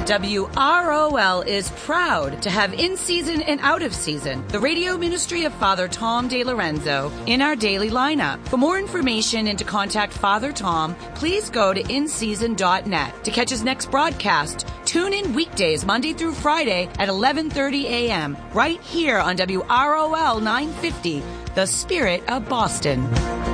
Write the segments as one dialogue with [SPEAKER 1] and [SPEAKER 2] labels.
[SPEAKER 1] WROL is proud to have in season and out of season the radio ministry of Father Tom DeLorenzo in our daily lineup. For more information and to contact Father Tom, please go to inseason.net. To catch his next broadcast, tune in weekdays Monday through Friday at 11:30 a.m. right here on WROL 950, the Spirit of Boston.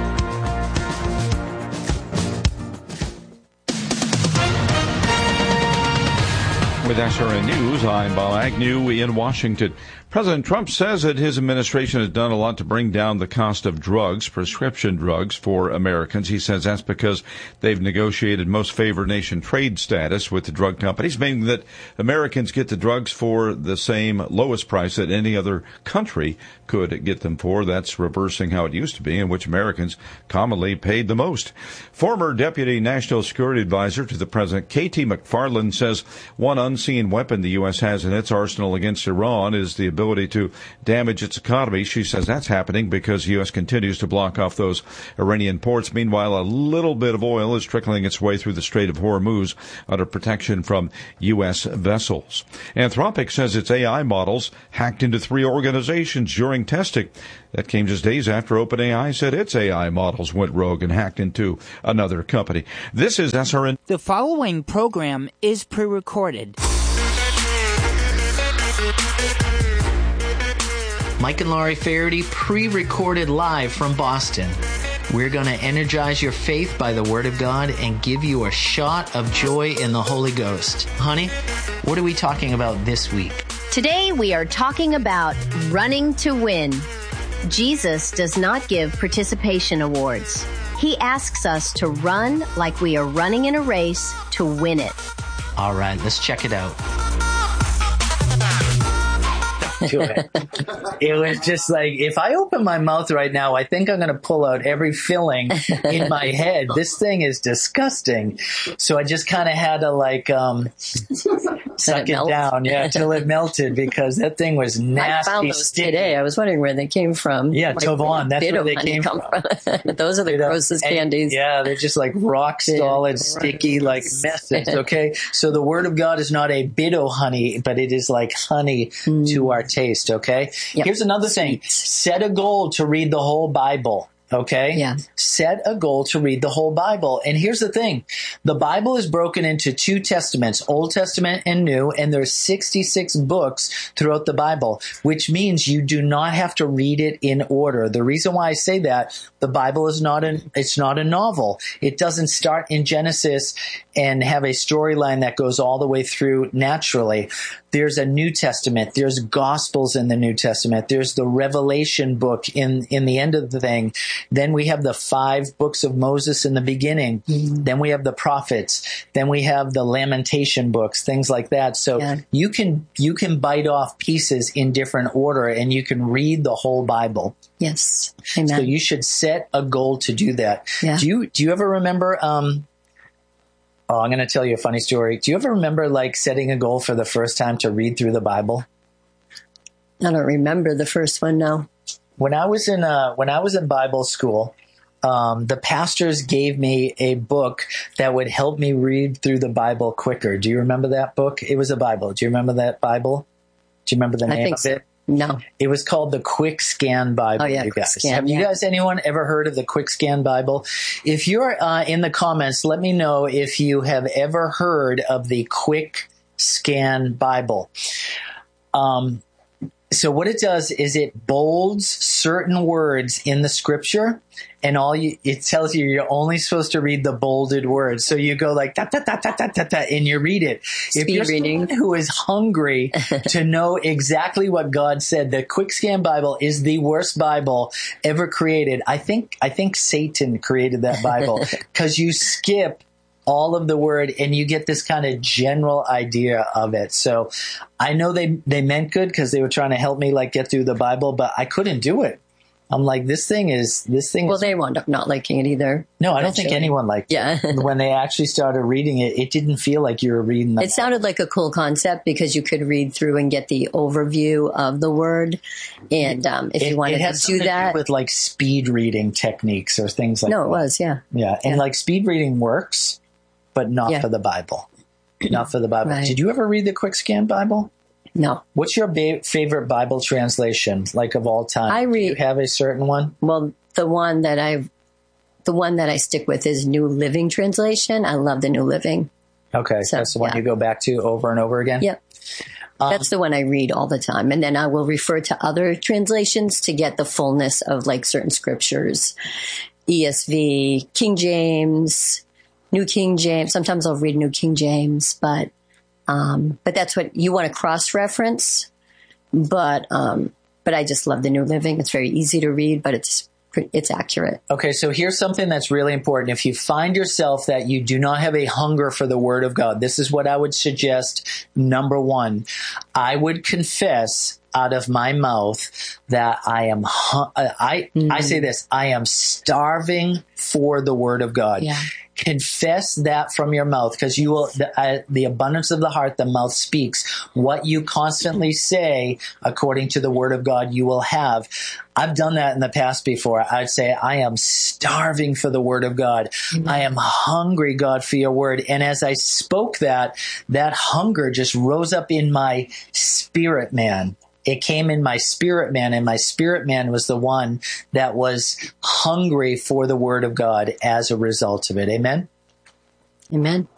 [SPEAKER 2] With SRN News, I'm Bob Agnew in Washington. President Trump says that his administration has done a lot to bring down the cost of drugs, prescription drugs, for Americans. He says that's because they've negotiated most favored nation trade status with the drug companies, meaning that Americans get the drugs for the same lowest price that any other country could get them for. That's reversing how it used to be, in which Americans commonly paid the most. Former Deputy National Security Advisor to the President, K.T. McFarland, says one unseen weapon the U.S. has in its arsenal against Iran is the ability to damage its economy. She says that's happening because the U.S. continues to block off those Iranian ports. Meanwhile, a little bit of oil is trickling its way through the Strait of Hormuz under protection from U.S. vessels. Anthropic says its AI models hacked into 3 organizations during testing. That came just days after OpenAI said its AI models went rogue and hacked into another company. This is SRN.
[SPEAKER 3] The following program is pre-recorded.
[SPEAKER 4] Mike and Laurie Faherty, pre-recorded live from Boston. We're going to energize your faith by the Word of God and give you a shot of joy in the Holy Ghost. Honey, what are we talking about this week?
[SPEAKER 5] Today we are talking about running to win. Jesus does not give participation awards. He asks us to run like we are running in a race to win it.
[SPEAKER 4] All right, let's check it out. It was just like, if I open my mouth right now, I think I'm going to pull out every filling in my head. This thing is disgusting. So I just kind of had to suck it down, till it melted, because that thing was nasty.
[SPEAKER 6] I found those today. I was wondering where they came from.
[SPEAKER 4] Yeah, Tovon. That's where they came from.
[SPEAKER 6] Those are the grossest candies.
[SPEAKER 4] Yeah, they're just like rock solid, sticky, like messes. Okay, so the Word of God is not a bit of honey, but it is like honey to our taste. Okay.
[SPEAKER 6] Yep.
[SPEAKER 4] Here's another thing. Set a goal to read the whole Bible. Okay?
[SPEAKER 6] Yeah.
[SPEAKER 4] Set a goal to read the whole Bible. And here's the thing. The Bible is broken into 2 testaments, Old Testament and New, and there's 66 books throughout the Bible, which means you do not have to read it in order. The reason why I say that, the Bible is it's not a novel. It doesn't start in Genesis and have a storyline that goes all the way through naturally. There's a New Testament. There's Gospels in the New Testament. There's the Revelation book in the end of the thing. Then we have the 5 books of Moses in the beginning. Mm-hmm. Then we have the prophets. Then we have the Lamentation books, things like that. So you can bite off pieces in different order, and you can read the whole Bible.
[SPEAKER 6] Yes. Amen.
[SPEAKER 4] So you should set a goal to do that.
[SPEAKER 6] Yeah.
[SPEAKER 4] Do you ever remember, I'm going to tell you a funny story. Do you ever remember setting a goal for the first time to read through the Bible?
[SPEAKER 6] I don't remember the first one, no.
[SPEAKER 4] When I was in Bible school, the pastors gave me a book that would help me read through the Bible quicker. Do you remember that book? It was a Bible. Do you remember that Bible? Do you remember the name of it?
[SPEAKER 6] No.
[SPEAKER 4] It was called the Quick Scan Bible.
[SPEAKER 6] Oh, yeah,
[SPEAKER 4] you guys.
[SPEAKER 6] Scan,
[SPEAKER 4] Have you guys, anyone ever heard of the Quick Scan Bible? If you're in the comments, let me know if you have ever heard of the Quick Scan Bible. So what it does is it bolds certain words in the scripture, and it tells you you're only supposed to read the bolded words. So you go like da da da da da da da, and you read it. If you're someone who is hungry to know exactly what God said, the Quick Scan Bible is the worst Bible ever created. I think Satan created that Bible, because you skip all of the word and you get this kind of general idea of it. So I know they meant good, because they were trying to help me get through the Bible, but I couldn't do it. I'm like, this thing.
[SPEAKER 6] Well, they wound up not liking it either.
[SPEAKER 4] No, I don't think anyone liked it. When they actually started reading it, it didn't feel like you were reading the Bible.
[SPEAKER 6] It sounded like a cool concept, because you could read through and get the overview of the word. And if you wanted to do that.
[SPEAKER 4] With speed reading techniques or things like that.
[SPEAKER 6] No, it was, yeah.
[SPEAKER 4] Yeah. And speed reading works, but not for the Bible. not for the Bible.
[SPEAKER 6] Right.
[SPEAKER 4] Did you ever read the Quick Scan Bible?
[SPEAKER 6] No.
[SPEAKER 4] What's your favorite Bible translation, like of all time? Do you have a certain one?
[SPEAKER 6] Well, the one that I stick with is New Living Translation. I love the New Living.
[SPEAKER 4] Okay, so that's the one you go back to over and over again?
[SPEAKER 6] Yep. That's the one I read all the time. And then I will refer to other translations to get the fullness of like certain scriptures. ESV, King James, New King James. Sometimes I'll read New King James, but that's what you want to cross-reference. But I just love the New Living. It's very easy to read, but it's accurate.
[SPEAKER 4] Okay, so here's something that's really important. If you find yourself that you do not have a hunger for the Word of God, this is what I would suggest. Number one, I would confess out of my mouth that I am, I say this, I am starving for the Word of God.
[SPEAKER 6] Yeah.
[SPEAKER 4] Confess that from your mouth, because you will, the abundance of the heart, the mouth speaks. What you constantly say, according to the Word of God, you will have. I've done that in the past before. I'd say, I am starving for the Word of God. Mm-hmm. I am hungry, God, for your Word. And as I spoke that hunger just rose up in my spirit, man. It came in my spirit man, and my spirit man was the one that was hungry for the Word of God as a result of it. Amen?
[SPEAKER 6] Amen.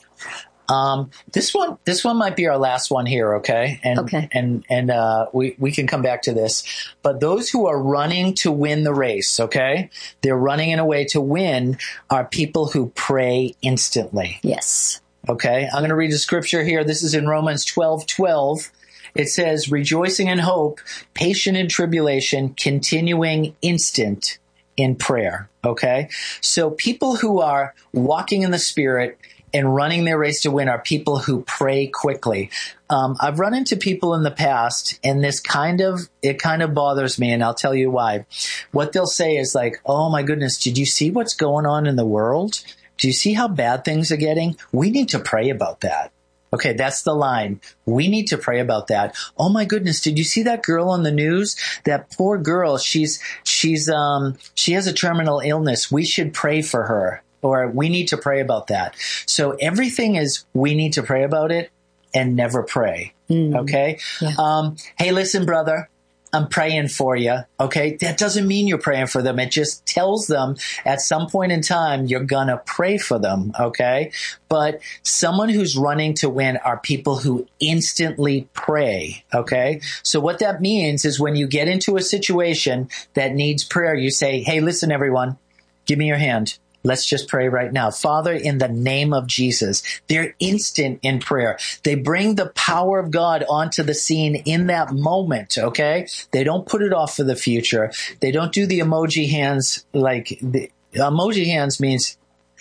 [SPEAKER 4] This one might be our last one here, okay? And we can come back to this. But those who are running to win the race, okay? They're running in a way to win are people who pray instantly.
[SPEAKER 6] Yes.
[SPEAKER 4] Okay? I'm going to read the scripture here. This is in Romans 12:12. It says, rejoicing in hope, patient in tribulation, continuing instant in prayer. Okay? So people who are walking in the Spirit and running their race to win are people who pray quickly. I've run into people in the past, and it kind of bothers me, and I'll tell you why. What they'll say is like, oh my goodness, did you see what's going on in the world? Do you see how bad things are getting? We need to pray about that. Okay, that's the line. We need to pray about that. Oh my goodness, did you see that girl on the news? That poor girl, she has a terminal illness. We should pray for her, or we need to pray about that. So everything is, we need to pray about it and never pray. Okay? Yeah. Hey, listen, brother. I'm praying for you, okay? That doesn't mean you're praying for them. It just tells them at some point in time you're gonna pray for them, okay? But someone who's running to win are people who instantly pray, okay? So what that means is when you get into a situation that needs prayer, you say, hey, listen, everyone, give me your hand. Let's just pray right now. Father, in the name of Jesus, they're instant in prayer. They bring the power of God onto the scene in that moment, okay? They don't put it off for the future. They don't do the emoji hands. Like, the emoji hands means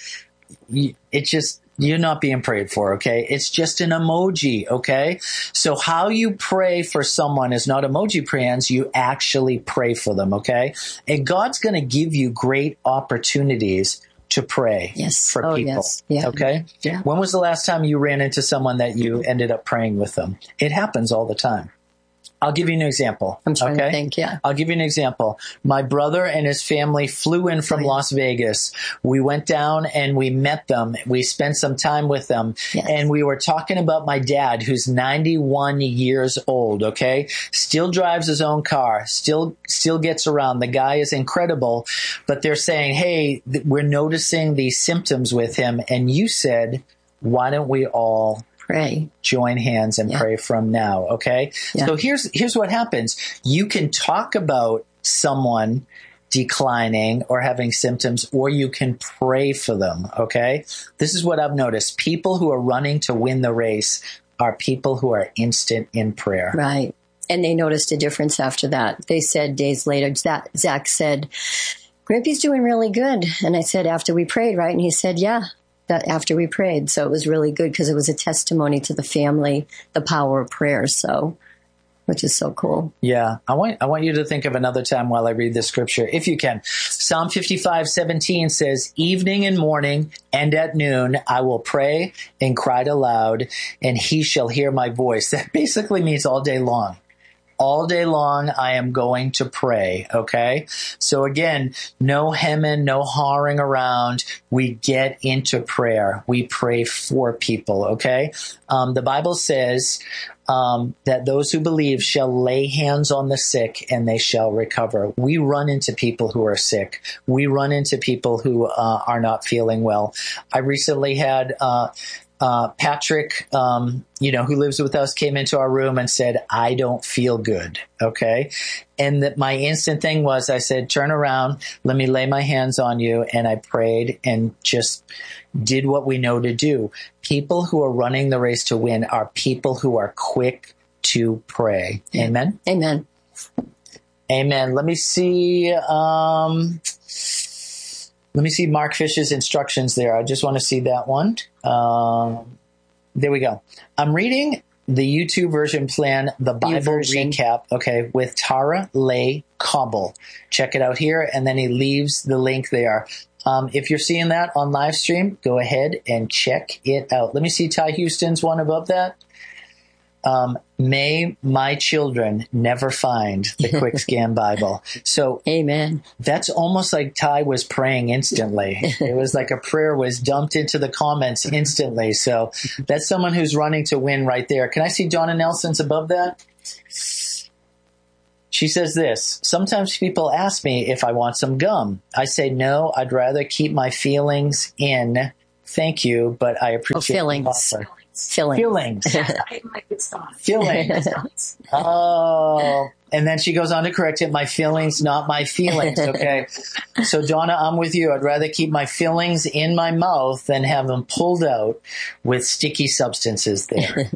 [SPEAKER 4] you're not being prayed for, okay? It's just an emoji, okay? So how you pray for someone is not emoji prayers. You actually pray for them, okay? And God's going to give you great opportunities to pray for people. Yes. Yeah. Okay? Yeah. When was the last time you ran into someone that you ended up praying with them? It happens all the time. I'll give you an example.
[SPEAKER 6] I'm trying to think, yeah.
[SPEAKER 4] I'll give you an example. My brother and his family flew in from Las Vegas. We went down and we met them. We spent some time with them. Yes. And we were talking about my dad, who's 91 years old, okay? Still drives his own car. Still gets around. The guy is incredible. But they're saying, hey, we're noticing these symptoms with him. And you said, why don't we all
[SPEAKER 6] pray,
[SPEAKER 4] join hands and pray from now. Okay. Yeah. So here's what happens. You can talk about someone declining or having symptoms, or you can pray for them. Okay. This is what I've noticed. People who are running to win the race are people who are instant in prayer.
[SPEAKER 6] Right. And they noticed a difference after that. They said days later, Zach said, Grampy's doing really good. And I said, after we prayed, right? And he said, yeah. That after we prayed. So it was really good because it was a testimony to the family, the power of prayer. So, which is so cool.
[SPEAKER 4] Yeah. I want you to think of another time while I read this scripture, if you can. Psalm 55:17 says, evening and morning and at noon, I will pray and cry aloud, and he shall hear my voice. That basically means all day long. all day long, I am going to pray. Okay. So again, no hemming, no hawing around. We get into prayer. We pray for people. Okay. The Bible says, that those who believe shall lay hands on the sick and they shall recover. We run into people who are sick. We run into people who are not feeling well. I recently had Patrick, who lives with us, came into our room and said, I don't feel good. Okay. And that my instant thing was, I said, turn around, let me lay my hands on you. And I prayed and just did what we know to do. People who are running the race to win are people who are quick to pray. Amen.
[SPEAKER 6] Amen.
[SPEAKER 4] Amen. Let me see. Let me see Mark Fish's instructions there. I just want to see that one. There we go. I'm reading the YouTube version plan, the Bible recap, okay, with Tara Leigh Cobble. Check it out here, and then he leaves the link there. If you're seeing that on live stream, go ahead and check it out. Let me see Ty Houston's one above that. May my children never find the Quick Scan Bible. So,
[SPEAKER 6] amen.
[SPEAKER 4] That's almost like Ty was praying instantly. It was like a prayer was dumped into the comments instantly. So that's someone who's running to win right there. Can I see Donna Nelson's above that? She says this, sometimes people ask me if I want some gum. I say, no, I'd rather keep my feelings in. Thank you, but I appreciate
[SPEAKER 6] feelings.
[SPEAKER 4] The offer.
[SPEAKER 6] Feelings.
[SPEAKER 4] Feelings. Oh, and then she goes on to correct it. My feelings, not my feelings. Okay. So Donna, I'm with you. I'd rather keep my feelings in my mouth than have them pulled out with sticky substances there.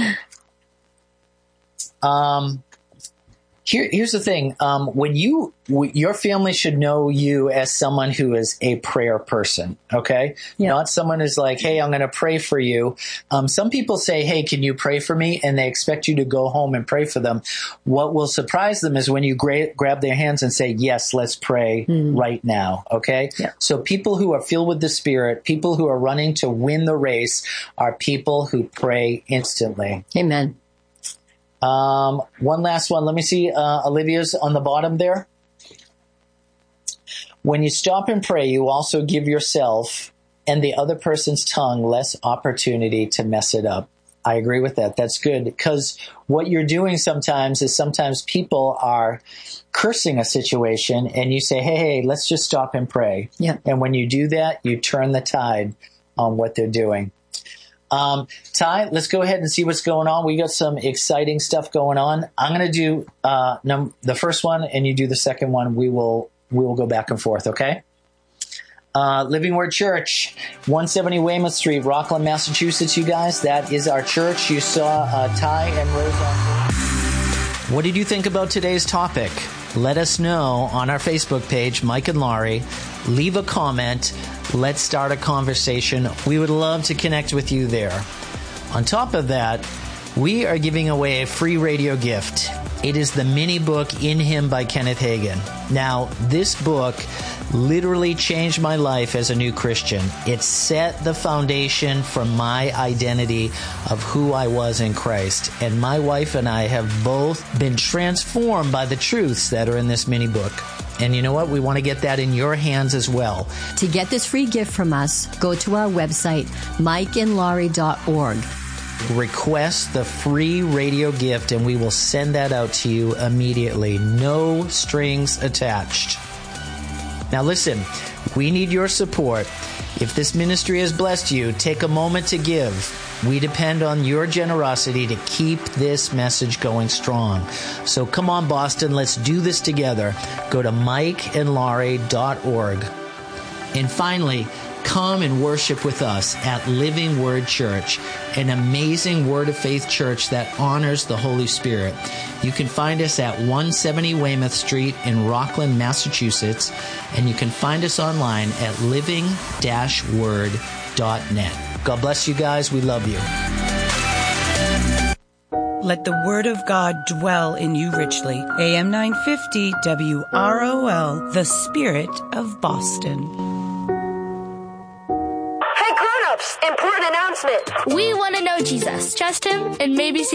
[SPEAKER 4] Here's the thing. When your family should know you as someone who is a prayer person, okay? Yeah. Not someone who's like, hey, I'm going to pray for you. Some people say, hey, can you pray for me? And they expect you to go home and pray for them. What will surprise them is when you grab their hands and say, yes, let's pray right now, okay? Yeah. So people who are filled with the Spirit, people who are running to win the race are people who pray instantly.
[SPEAKER 6] Amen.
[SPEAKER 4] One last one. Let me see, Olivia's on the bottom there. When you stop and pray, you also give yourself and the other person's tongue less opportunity to mess it up. I agree with that. That's good, because what you're doing sometimes is sometimes people are cursing a situation and you say, hey, let's just stop and pray. Yeah. And when you do that, you turn the tide on what they're doing. Ty, let's go ahead and see what's going on. We got some exciting stuff going on. I'm going to do the first one, and you do the second one. We will go back and forth, okay? Living Word Church, 170 Weymouth Street, Rockland, Massachusetts, you guys. That is our church. You saw Ty and Rose on. What did you think about today's topic? Let us know on our Facebook page, Mike and Laurie. Leave a comment. Let's start a conversation. We would love to connect with you there. On top of that, we are giving away a free radio gift. It is the mini book In Him by Kenneth Hagin. Now, this book literally changed my life as a new Christian. It set the foundation for my identity of who I was in Christ. And my wife and I have both been transformed by the truths that are in this mini book. And you know what? We want to get that in your hands as well.
[SPEAKER 5] To get this free gift from us, go to our website, mikeandlaurie.org.
[SPEAKER 4] Request the free radio gift, and we will send that out to you immediately. No strings attached. Now listen, we need your support. If this ministry has blessed you, take a moment to give. We depend on your generosity to keep this message going strong. So come on, Boston, let's do this together. Go to mikeandlaurie.org. And finally, come and worship with us at Living Word Church, an amazing Word of Faith church that honors the Holy Spirit. You can find us at 170 Weymouth Street in Rockland, Massachusetts, and you can find us online at living-word.net. God bless you guys. We love you.
[SPEAKER 1] Let the word of God dwell in you richly. AM 950 WROL, the Spirit of Boston.
[SPEAKER 7] Hey grown-ups, important announcement.
[SPEAKER 8] We want to know Jesus, trust him, and maybe see